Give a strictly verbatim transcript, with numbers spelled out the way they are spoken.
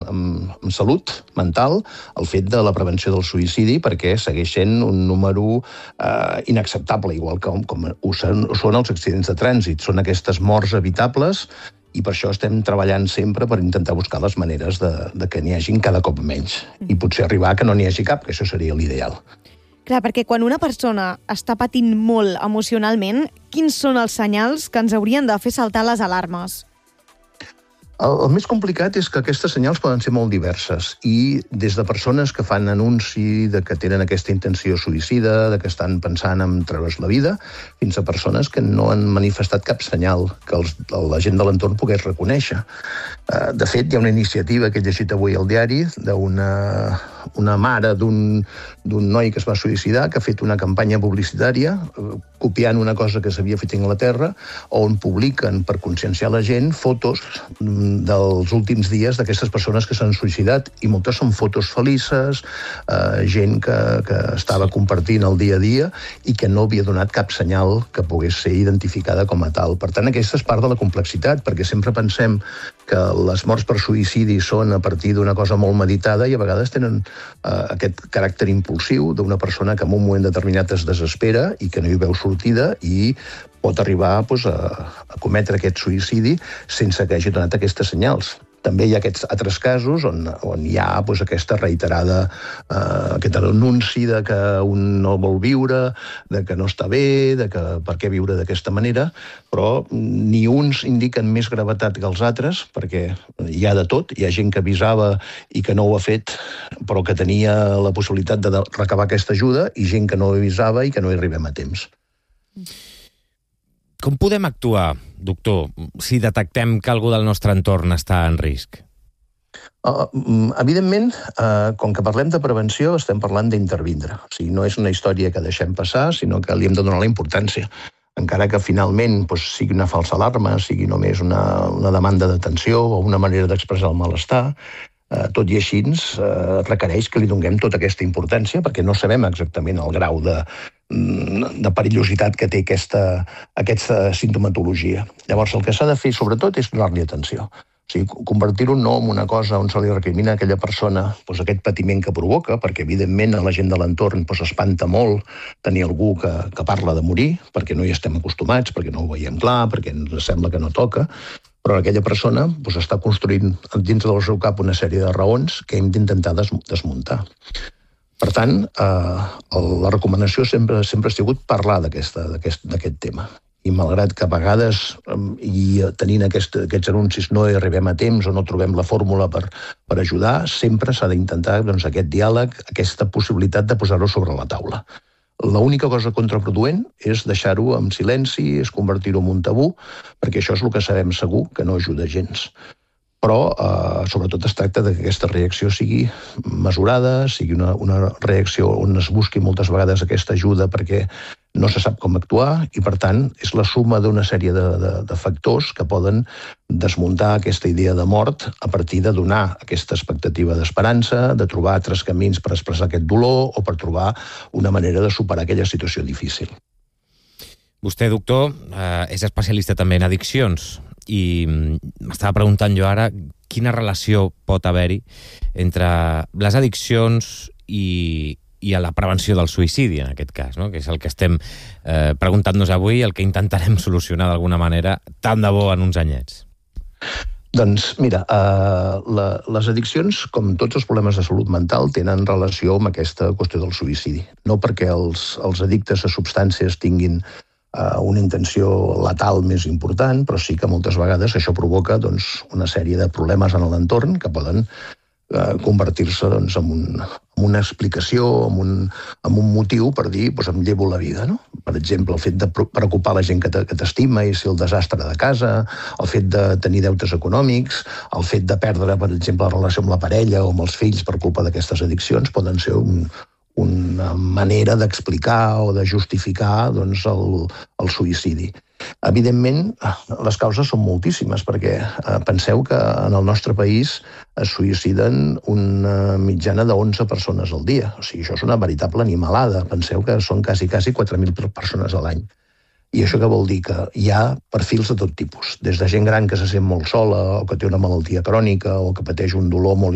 amb, amb salut mental el fet de la prevenció del suïcidi, perquè segueix sent un número eh, inacceptable, igual com, com ho són, ho són els accidents de trànsit. Són aquestes morts evitables i per això estem treballant sempre per intentar buscar les maneres de, de que n'hi hagin cada cop menys. I potser arribar a que no n'hi hagi cap, que això seria l'ideal. Clar, perquè quan una persona està patint molt emocionalment, quins són els senyals que ens haurien de fer saltar les alarmes? El, el més complicat és que aquestes senyals poden ser molt diverses i des de persones que fan anunci de que tenen aquesta intenció suïcida, de que estan pensant en treure's la vida, fins a persones que no han manifestat cap senyal que els, la gent de l'entorn pogués reconèixer. De fet, hi ha una iniciativa que he llegit avui al diari d'una una mare d'un noi que es va suïcidar, que ha fet una campanya publicitària copiant una cosa que s'havia fet a Anglaterra, on publiquen per conscienciar la gent fotos dels últims dies d'aquestes persones que s'han suïcidat, i moltes són fotos felices, eh, gent que, que estava compartint el dia a dia i que no havia donat cap senyal que pogués ser identificada com a tal. Per tant, aquesta és part de la complexitat, perquè sempre pensem que les morts per suïcidi són a partir d'una cosa molt meditada i a vegades tenen eh, aquest caràcter impulsiu d'una persona que en un moment determinat es desespera i que no hi veu sortida i pot arribar doncs, a, a cometre aquest suïcidi sense que hagi donat aquestes senyals. També hi ha aquests altres casos on, on hi ha doncs, aquesta reiterada, eh, aquest anunci de que un no vol viure, de que no està bé, de que per què viure d'aquesta manera, però ni uns indiquen més gravetat que els altres, perquè hi ha de tot. Hi ha gent que avisava i que no ho ha fet, però que tenia la possibilitat de recabar aquesta ajuda, i gent que no avisava i que no hi arribem a temps. Com podem actuar, doctor, si detectem que algú del nostre entorn està en risc? Uh, evidentment, uh, com que parlem de prevenció, estem parlant d'intervindre. O sigui, no és una història que deixem passar, sinó que li hem de donar la importància. Encara que finalment doncs, sigui una falsa alarma, sigui només una, una demanda d'atenció o una manera d'expressar el malestar, uh, tot i així uh, requereix que li donem tota aquesta importància, perquè no sabem exactament el grau de de perillositat que té aquesta, aquesta sintomatologia. Llavors, el que s'ha de fer, sobretot, és donar-li atenció. O sigui, convertir-ho no en una cosa on se li recrimina a aquella persona doncs, aquest patiment que provoca, perquè, evidentment, a la gent de l'entorn doncs, espanta molt tenir algú que, que parla de morir, perquè no hi estem acostumats, perquè no ho veiem clar, perquè ens sembla que no toca, però aquella persona doncs, està construint dins del seu cap una sèrie de raons que hem d'intentar des desmuntar. Per tant, eh, la recomanació sempre, sempre ha sigut parlar d'aquest tema. I malgrat que a vegades, i tenint aquest, aquests anuncis, no hi arribem a temps o no trobem la fórmula per, per ajudar, sempre s'ha d'intentar doncs, aquest diàleg, aquesta possibilitat de posar-ho sobre la taula. L'única cosa contraproduent és deixar-ho en silenci, és convertir-ho en un tabú, perquè això és el que sabem segur que no ajuda gens. Però, eh, sobretot, es tracta que aquesta reacció sigui mesurada, sigui una, una reacció on es busqui moltes vegades aquesta ajuda perquè no se sap com actuar i, per tant, és la suma d'una sèrie de, de, de factors que poden desmuntar aquesta idea de mort a partir de donar aquesta expectativa d'esperança, de trobar altres camins per expressar aquest dolor o per trobar una manera de superar aquella situació difícil. Vostè, doctor, eh, és especialista també en addiccions. I m'estava preguntant jo ara quina relació pot haver-hi entre les addiccions i, i a la prevenció del suïcidi, en aquest cas, no? Que és el que estem eh, preguntant-nos avui, el que intentarem solucionar d'alguna manera, tant de bo en uns anyets. Doncs mira, eh, la, les addiccions, com tots els problemes de salut mental, tenen relació amb aquesta qüestió del suïcidi. No perquè els, els addictes a substàncies tinguin una intenció letal més important, però sí que moltes vegades això provoca doncs, una sèrie de problemes en l'entorn que poden eh, convertir-se doncs, en, un, en una explicació, en un, en un motiu per dir doncs, em llevo la vida. No? Per exemple, el fet de preocupar la gent que t'estima i ser el desastre de casa, el fet de tenir deutes econòmics, el fet de perdre, per exemple, la relació amb la parella o amb els fills per culpa d'aquestes addiccions poden ser un una manera d'explicar o de justificar doncs, el, el suïcidi. Evidentment, les causes són moltíssimes, perquè eh, penseu que en el nostre país es suïciden una mitjana de onze persones al dia. O sigui, això és una veritable animalada. Penseu que són quasi, quasi quatre mil persones a l'any. I això què vol dir? Que hi ha perfils de tot tipus. Des de gent gran que se sent molt sola o que té una malaltia crònica o que pateix un dolor molt